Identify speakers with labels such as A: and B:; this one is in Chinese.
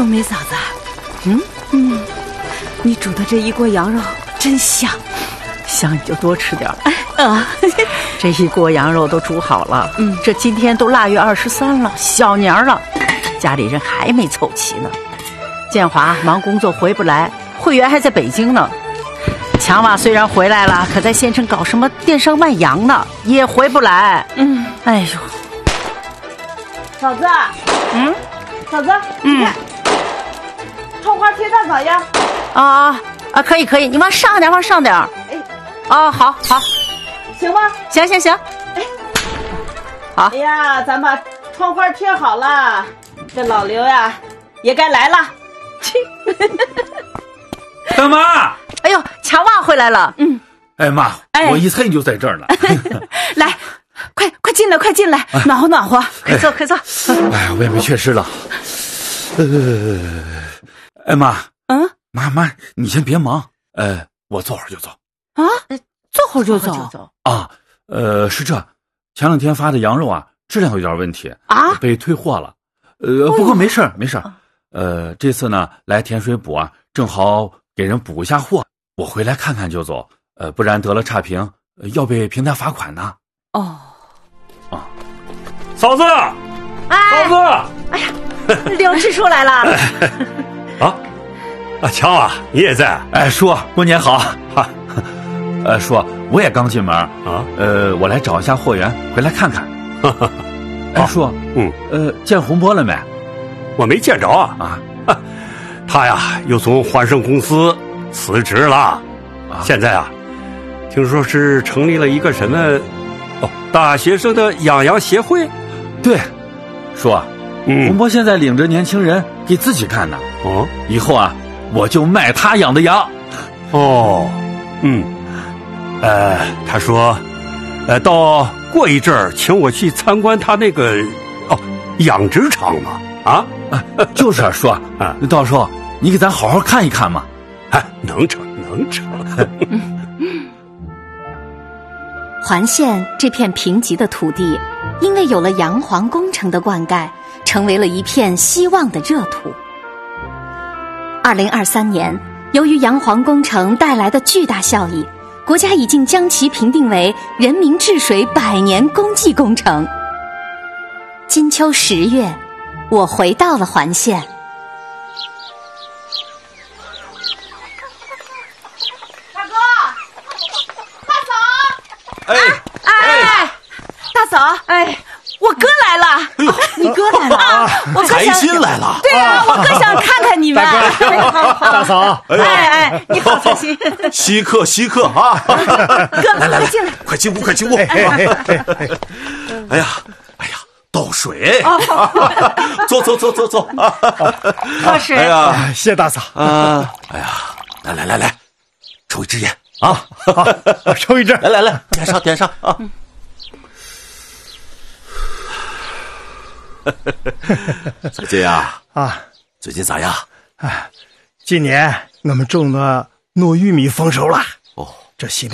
A: 冬梅嫂子，你煮的这一锅羊肉真香，
B: 香你就多吃点。
A: 这
B: 一锅羊肉都煮好了，这今天都腊月23了，小年了，家里人还没凑齐呢。建华忙工作回不来，慧媛还在北京呢。强娃虽然回来了，可在县城搞什么电商卖羊呢，也回不来。哎呦，
A: 嫂子，嫂子，你看，窗花贴上咋样？
B: 可以，你往上点，往上点。好，
A: 行吗？
B: 行。好。
A: 哎呀，咱把窗花贴好了，这老刘呀也该来了。
C: 大妈！
B: 哎呦，强娃回来了。
C: 哎妈，我一猜你就在这儿呢。
A: 来，快进来，暖和暖和。
B: 快坐。
C: 哎呀，我也没缺失了。哎妈，妈，你先别忙。我坐会儿就走。
A: 坐会儿就走。
C: 是这，前2天发的羊肉啊，质量有点问题被退货了。不过没事儿。这次呢来甜水补啊，正好给人补一下货。我回来看看就走，不然得了差评，要被平台罚款呢。嫂子，嫂子，
B: 哎呀，刘支书来了。
D: 强啊，你也在？
C: 叔，过年好。叔，我也刚进门我来找一下货源，回来看看。叔，见洪波了没？
D: 我没见着他呀又从环盛公司辞职了，现在听说是成立了一个什么大学生的养羊协会。
C: 对，叔，洪波现在领着年轻人给自己干呢。以后我就卖他养的羊。
D: 他说到过一阵儿请我去参观他那个养殖场嘛。
C: 就是叔，到时候你给咱好好看一看嘛。
D: 能成。
E: 环县这片贫瘠的土地，因为有了洋黄工程的灌溉，成为了一片希望的热土。2023年，由于洋黄工程带来的巨大效益，国家已经将其评定为人民治水100年公绩工程。金秋10月，我回到了环县。
A: 大哥，大嫂，大嫂，我哥来了。你哥来了？我哥
D: 财新来了。
A: 对我哥想看看你们。
D: 大嫂，
A: 你好，财新。
D: 稀客啊！
A: 哥，来进来，
D: 快进屋。哎呀，倒水。坐。
B: 喝水。
D: 谢谢大嫂。来，抽一支烟抽一支。来，点上啊。小姐最近咋样？
F: 今年我们种的糯玉米丰收了。这心里